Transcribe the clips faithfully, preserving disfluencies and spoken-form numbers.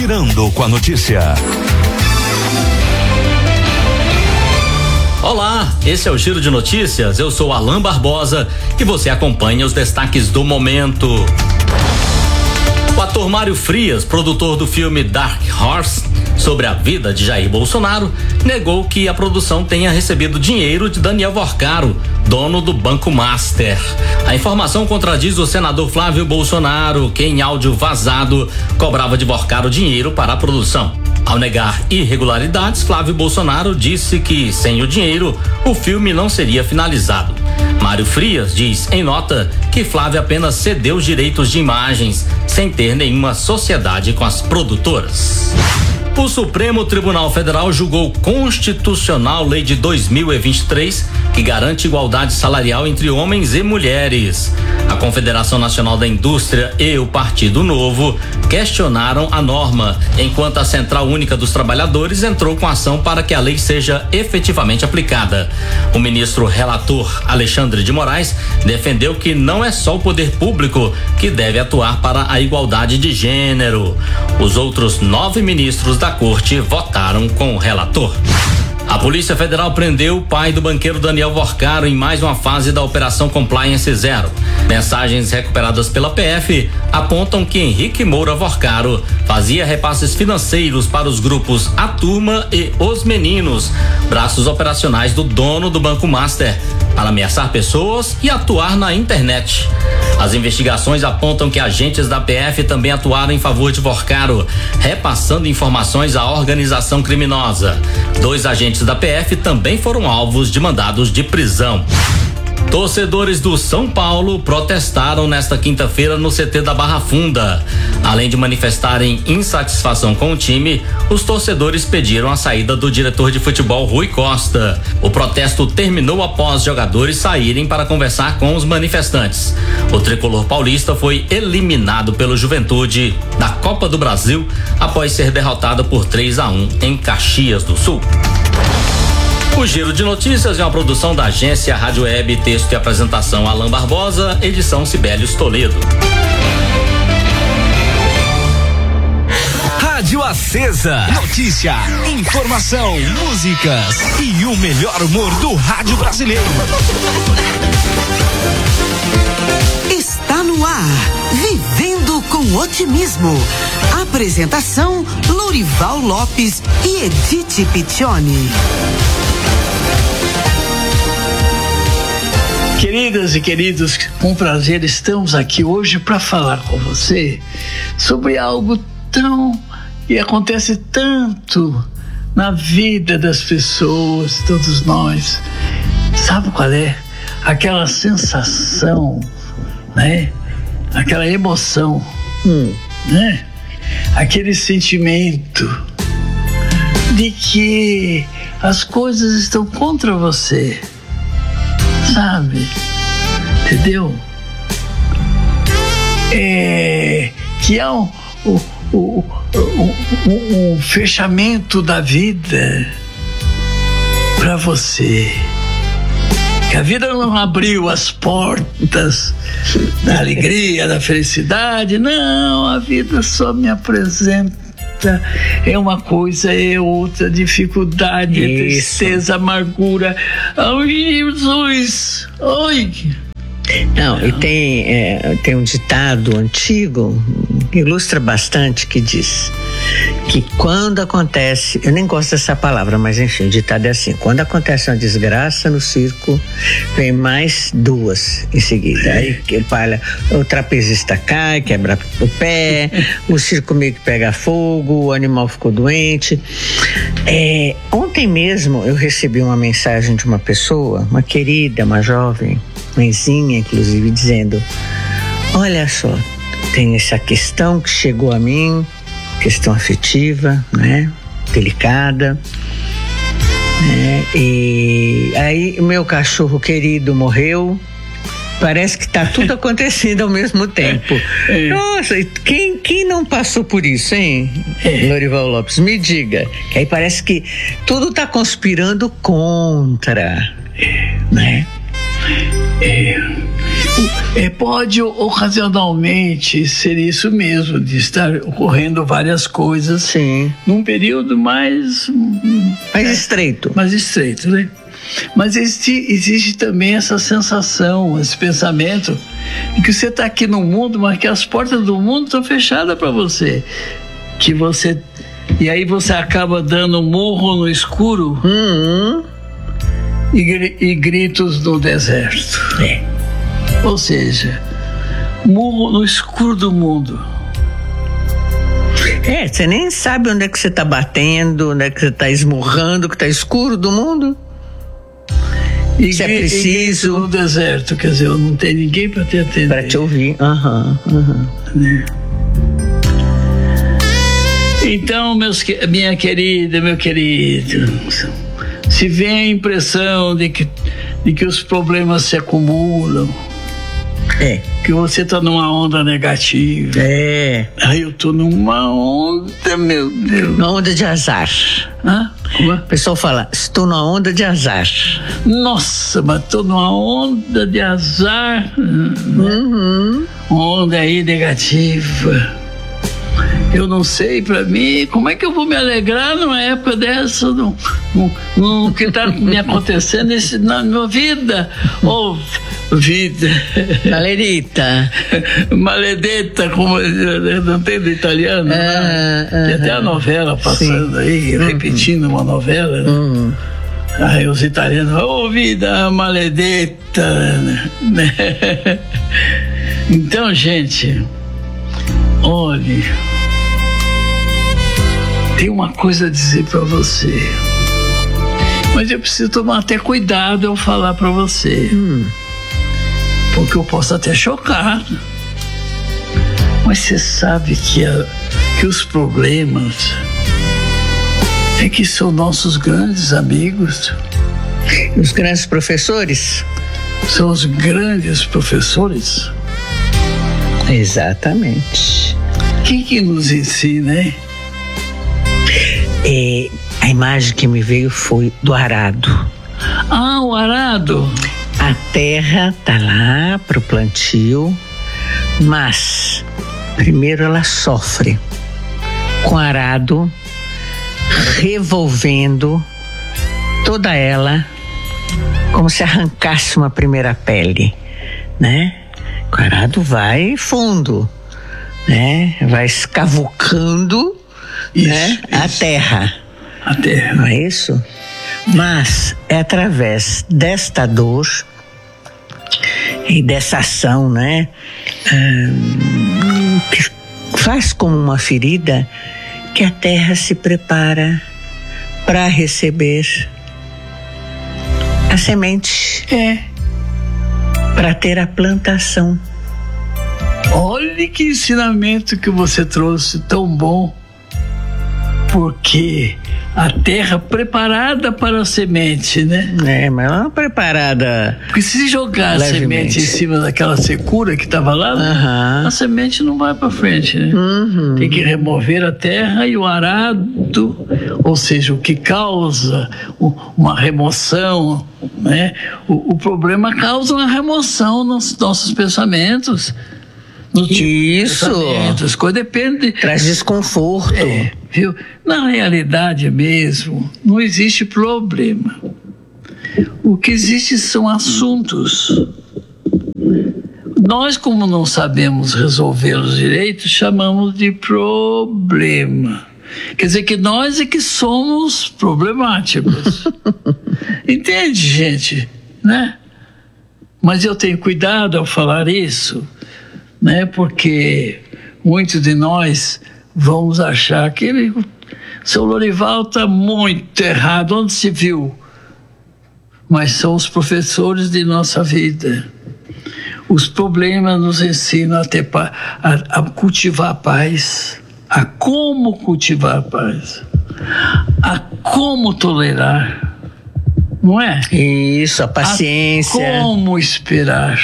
Girando com a Notícia. Olá, esse é o Giro de Notícias, eu sou Alain Barbosa e você acompanha os destaques do momento. O ator Mário Frias, produtor do filme Dark Horse, sobre a vida de Jair Bolsonaro, negou que a produção tenha recebido dinheiro de Daniel Vorcaro, dono do Banco Master. A informação contradiz o senador Flávio Bolsonaro, que em áudio vazado cobrava de Vorcaro dinheiro para a produção. Ao negar irregularidades, Flávio Bolsonaro disse que, sem o dinheiro, o filme não seria finalizado. Mário Frias diz em nota que Flávio apenas cedeu os direitos de imagens, sem ter nenhuma sociedade com as produtoras. O Supremo Tribunal Federal julgou constitucional lei de dois mil e vinte e três que garante igualdade salarial entre homens e mulheres. A Confederação Nacional da Indústria e o Partido Novo questionaram a norma, enquanto a Central Única dos Trabalhadores entrou com ação para que a lei seja efetivamente aplicada. O ministro relator Alexandre de Moraes defendeu que não é só o poder público que deve atuar para a igualdade de gênero. Os outros nove ministros da corte votaram com o relator. A Polícia Federal prendeu o pai do banqueiro Daniel Vorcaro em mais uma fase da Operação Compliance Zero. Mensagens recuperadas pela P F apontam que Henrique Moura Vorcaro fazia repasses financeiros para os grupos A Turma e Os Meninos, braços operacionais do dono do Banco Master, para ameaçar pessoas e atuar na internet. As investigações apontam que agentes da P F também atuaram em favor de Vorcaro, repassando informações à organização criminosa. Dois agentes da P F também foram alvos de mandados de prisão. Torcedores do São Paulo protestaram nesta quinta-feira no C T da Barra Funda. Além de manifestarem insatisfação com o time, os torcedores pediram a saída do diretor de futebol Rui Costa. O protesto terminou após jogadores saírem para conversar com os manifestantes. O tricolor paulista foi eliminado pelo Juventude da Copa do Brasil após ser derrotado por três a um em Caxias do Sul. O Giro de Notícias é uma produção da agência Rádio Web, texto e apresentação Alain Barbosa, edição Sibelius Toledo. Rádio Acesa. Notícia, informação, músicas e o melhor humor do rádio brasileiro. Está no ar, Vivendo com Otimismo. Apresentação Lourival Lopes e Edith Piccioni. Queridas e queridos, com prazer estamos aqui hoje para falar com você sobre algo tão que acontece tanto na vida das pessoas, todos nós. Sabe qual é? Aquela sensação, né? Aquela emoção, hum. né? Aquele sentimento de que as coisas estão contra você. Sabe? Entendeu? É, que há um, um, um, um, um fechamento da vida para você. Que a vida não abriu as portas da alegria, da felicidade. Não, a vida só me apresenta. É uma coisa, é outra, dificuldade, é tristeza, amargura. Oh, Jesus! Oi! Não, e tem, é, tem um ditado antigo que ilustra bastante, que diz que quando acontece, eu nem gosto dessa palavra, mas enfim, o ditado é assim: quando acontece uma desgraça no circo, vem mais duas em seguida. Aí ele fala, o trapezista cai, quebra o pé, o circo meio que pega fogo, o animal ficou doente. É, ontem mesmo eu recebi uma mensagem de uma pessoa, uma querida, uma jovem, mãezinha inclusive, dizendo: olha só, tem essa questão que chegou a mim, questão afetiva, né, delicada, né? E aí o meu cachorro querido morreu, parece que tá tudo acontecendo ao mesmo tempo. É. Nossa, quem, quem não passou por isso, hein, é. Lourival Lopes, me diga, que aí parece que tudo tá conspirando contra, é. né? É. É, pode ocasionalmente ser isso mesmo, de estar ocorrendo várias coisas. Sim. Num período mais... Mais é, estreito. Mais estreito, né? Mas existe, existe também essa sensação, esse pensamento de que você está aqui no mundo, mas que as portas do mundo estão fechadas para você. Que você... E aí você acaba dando um murro no escuro uhum. e, e gritos no deserto. É. Ou seja, murro no escuro do mundo. É, você nem sabe onde é que você está batendo, onde é que você está esmurrando, que está escuro do mundo. E se é preciso. No deserto, quer dizer, não tem ninguém para te atender. Para te ouvir. Aham, uhum, aham. Uhum. Então, meus, minha querida, meu querido, se vem a impressão de que, de que os problemas se acumulam, é. que você está numa onda negativa. É. Aí eu tô numa onda, meu Deus. Uma onda de azar. Hã? Como é? O pessoal fala, estou numa onda de azar. Nossa, mas tô numa onda de azar. Uhum. Uma onda aí negativa. Eu não sei, para mim, como é que eu vou me alegrar numa época dessa, no, no, no que está me acontecendo esse, na minha vida? Oh, vida. Maledita. Maledetta, como não tem do italiano, ah, né? Ah, tem até a novela passando sim. aí, uhum. repetindo uma novela. Né? Uhum. Aí os italianos, oh, vida maledetta. Né? Então, gente, olhe. Tem uma coisa a dizer para você, mas eu preciso tomar até cuidado ao falar para você, hum. porque eu posso até chocar. Mas você sabe que, a, que os problemas é que são nossos grandes amigos. Os grandes professores? São os grandes professores. Exatamente. Quem que nos ensina, hein? É, a imagem que me veio foi do arado. Ah, o arado. A terra tá lá pro plantio, mas primeiro ela sofre com o arado revolvendo toda ela como se arrancasse uma primeira pele, né? O arado vai fundo, né? Vai escavucando. Isso, né? isso. A terra. A terra. Não é isso? Mas é através desta dor e dessa ação, né? Hum, que faz como uma ferida que a terra se prepara para receber a semente. É. Para ter a plantação. Olha que ensinamento que você trouxe, tão bom. Porque a terra preparada para a semente, né? É, mas não preparada. Porque se jogar levemente. A semente em cima daquela secura que estava lá, uhum. a semente não vai para frente, né? Uhum. Tem que remover a terra e o arado, ou seja, o que causa uma remoção, né? O, o problema causa uma remoção nos nossos pensamentos. Isso. As coisas dependem. Traz desconforto. É, viu? Na realidade mesmo, não existe problema. O que existe são assuntos. Nós, como não sabemos resolvê-los direito, chamamos de problema. Quer dizer que nós é que somos problemáticos. Entende, gente? Né? Mas eu tenho cuidado ao falar isso, né? Porque muitos de nós vamos achar que ele, seu Lorival está muito errado, onde se viu? Mas são os professores de nossa vida. Os problemas nos ensinam a, ter, a, a cultivar a paz, a como cultivar a paz, a como tolerar, não é? Isso, a paciência. A como esperar.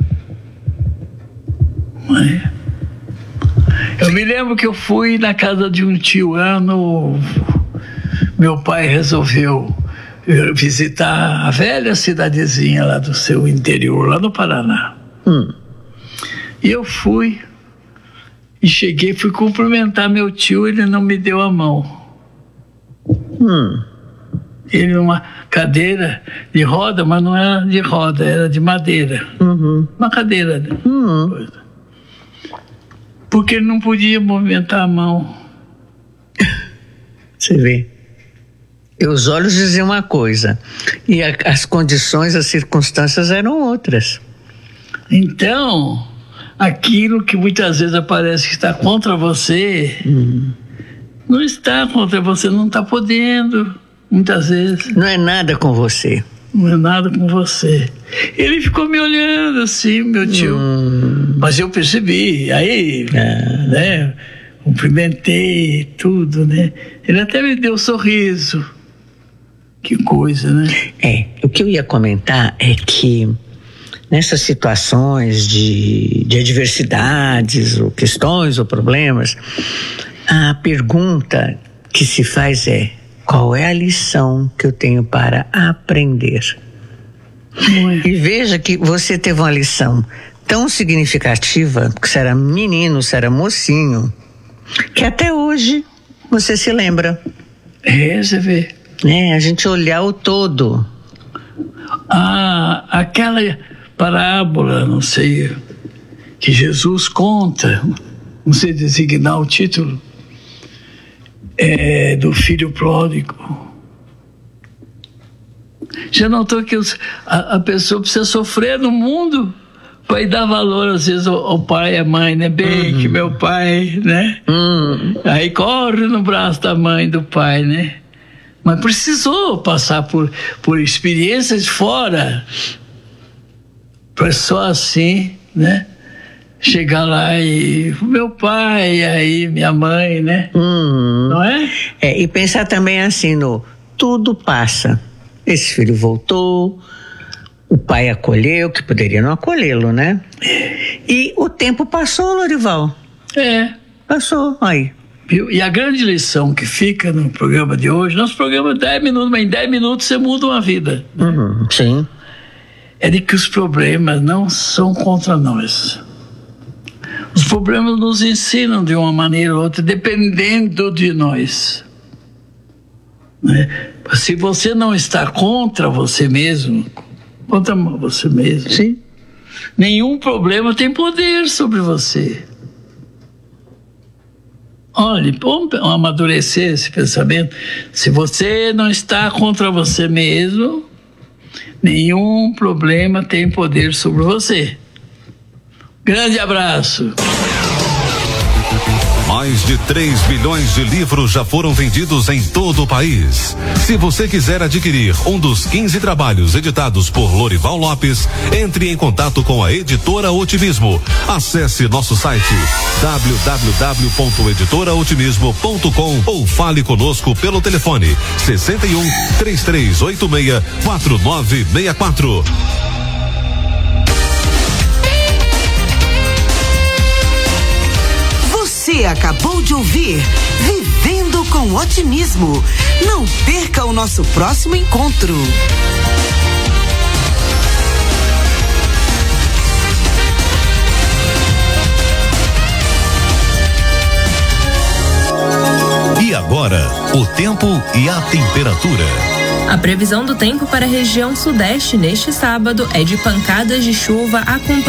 Não é? Eu me lembro que eu fui na casa de um tio ano, meu pai resolveu visitar a velha cidadezinha lá do seu interior, lá no Paraná. Hum. E eu fui, e cheguei, fui cumprimentar meu tio, ele não me deu a mão. Hum. Ele numa cadeira de roda, mas não era de roda, era de madeira. Uhum. Uma cadeira. Uhum. Porque ele não podia movimentar a mão. Você vê. E os olhos diziam uma coisa, e a, as condições, as circunstâncias eram outras. Então, aquilo que muitas vezes parece que está contra você, Uhum. não está contra você, não está podendo, muitas vezes. Não é nada com você. Não é nada com você. Ele ficou me olhando assim, meu tio. Hum. Mas eu percebi, aí, Ah. né, cumprimentei tudo, né. Ele até me deu um sorriso. Que coisa, né? É, o que eu ia comentar é que nessas situações de, de adversidades, ou questões, ou problemas, a pergunta que se faz é: qual é a lição que eu tenho para aprender? E veja que você teve uma lição tão significativa, porque você era menino, você era mocinho, que até hoje você se lembra. É, você vê. É, a gente olhar o todo. Ah, aquela parábola, não sei, que Jesus conta, não sei designar o título, é, do filho pródigo. Já notou que os, a, a pessoa precisa sofrer no mundo para dar valor, às vezes, ao, ao pai e à mãe, né? Bem, uhum. que meu pai, né? Uhum. Aí corre no braço da mãe e do pai, né? Mas precisou passar por, por experiências fora para só assim, né? Chegar lá e meu pai, aí minha mãe, né? Uhum. Não é? É, e pensar também assim no tudo passa. Esse filho voltou, o pai acolheu, que poderia não acolhê-lo, né? E o tempo passou, Lorival. É. Passou, aí. Viu? E a grande lição que fica no programa de hoje, nosso programa é dez minutos, mas em dez minutos você muda uma vida. Uhum, sim. É de que os problemas não são contra nós. Os problemas nos ensinam de uma maneira ou outra, dependendo de nós. Né? Se você não está contra você mesmo, contra você mesmo, sim. Nenhum problema tem poder sobre você. Olha, vamos amadurecer esse pensamento. Se você não está contra você mesmo, nenhum problema tem poder sobre você. Grande abraço. Mais de três milhões de livros já foram vendidos em todo o país. Se você quiser adquirir um dos quinze trabalhos editados por Lorival Lopes, entre em contato com a Editora Otimismo. Acesse nosso site w w w ponto editora otimismo ponto com ou fale conosco pelo telefone sessenta e um, três três oito seis, quatro nove seis quatro. Você acabou de ouvir Vivendo com Otimismo. Não perca o nosso próximo encontro. E agora, o tempo e a temperatura. A previsão do tempo para a região sudeste neste sábado é de pancadas de chuva acompanhadas